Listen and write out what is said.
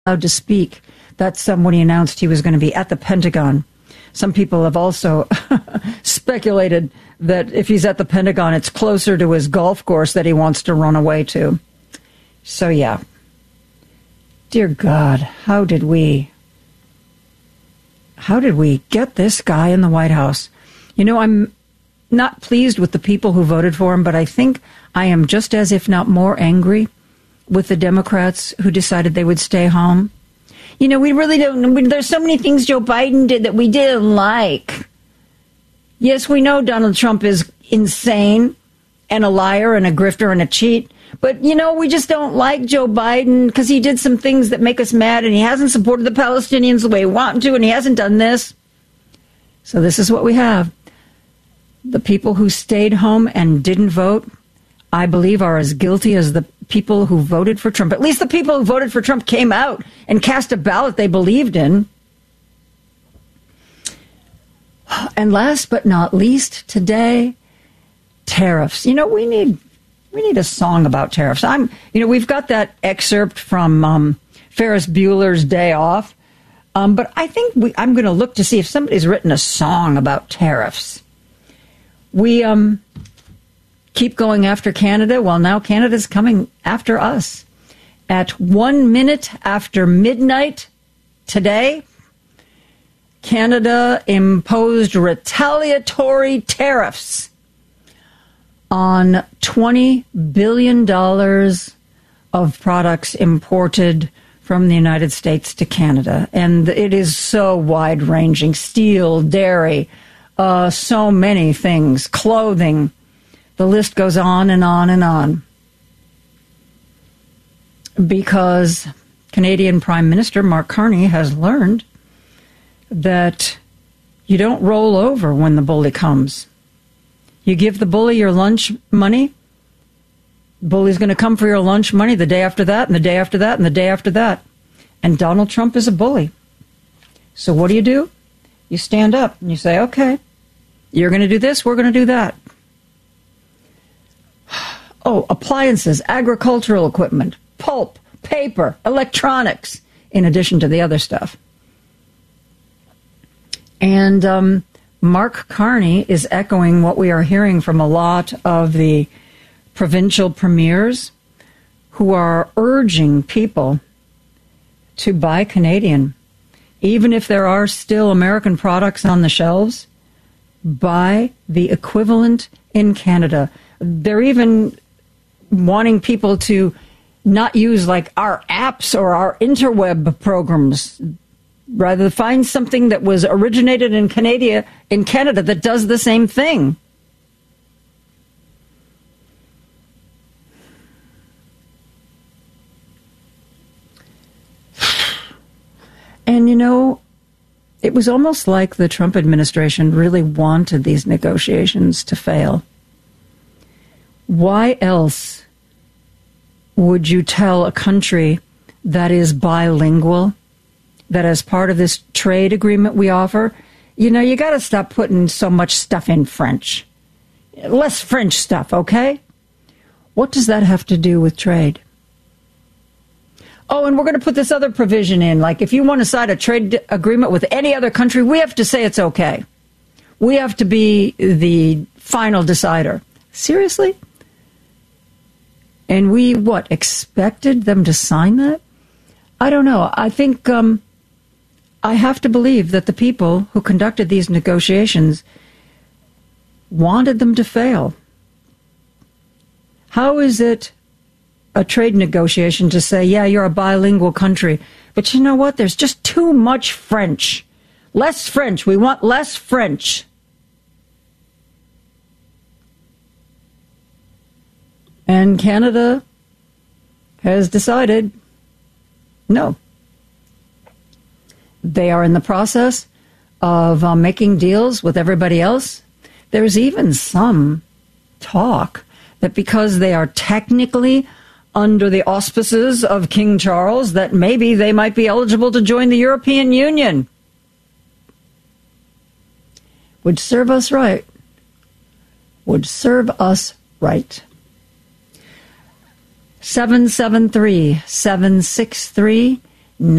allowed to speak. That's when he announced he was going to be at the Pentagon. Some people have also speculated that if he's at the Pentagon, it's closer to his golf course that he wants to run away to. So, yeah. Dear God, how did we get this guy in the White House? You know, I'm not pleased with the people who voted for him, but I think I am just as, if not more, angry with the Democrats who decided they would stay home. You know, we really don't. There's so many things Joe Biden did that we didn't like. Yes, we know Donald Trump is insane and a liar and a grifter and a cheat. But, you know, we just don't like Joe Biden because he did some things that make us mad, and he hasn't supported the Palestinians the way he wanted to, and he hasn't done this. So this is what we have. The people who stayed home and didn't vote, I believe, are as guilty as the people who voted for Trump. At least the people who voted for Trump came out and cast a ballot they believed in. And last but not least, today, tariffs. You know, we need a song about tariffs. We've got that excerpt from Ferris Bueller's Day Off, but I think I'm going to look to see if somebody's written a song about tariffs. We keep going after Canada. Well, now Canada's coming after us. At 1 minute after midnight today, Canada imposed retaliatory tariffs on $20 billion of products imported from the United States to Canada. And it is so wide-ranging. Steel, dairy, so many things, clothing. The list goes on and on and on. Because Canadian Prime Minister Mark Carney has learned that you don't roll over when the bully comes. You give the bully your lunch money, bully's going to come for your lunch money the day after that, and the day after that, and the day after that. And Donald Trump is a bully. So what do? You stand up and you say, okay, you're going to do this, we're going to do that. Oh, appliances, agricultural equipment, pulp, paper, electronics, in addition to the other stuff. And Mark Carney is echoing what we are hearing from a lot of the provincial premiers who are urging people to buy Canadian. Even if there are still American products on the shelves, buy the equivalent in Canada. They're even wanting people to not use like our apps or our interweb programs. Rather, find something that was originated in Canada that does the same thing. And, you know, it was almost like the Trump administration really wanted these negotiations to fail. Why else would you tell a country that is bilingual that as part of this trade agreement we offer, you know, you got to stop putting so much stuff in French. Less French stuff, okay? What does that have to do with trade? Oh, and we're going to put this other provision in. Like, if you want to sign a trade agreement with any other country, we have to say it's okay. We have to be the final decider. Seriously? And we, expected them to sign that? I don't know. I think I have to believe that the people who conducted these negotiations wanted them to fail. How is it a trade negotiation to say, yeah, you're a bilingual country, but you know what? There's just too much French. Less French. We want less French. And Canada has decided no. They are in the process of making deals with everybody else. There's even some talk that because they are technically under the auspices of King Charles, that maybe they might be eligible to join the European Union. Would serve us right. Would serve us right. 773-763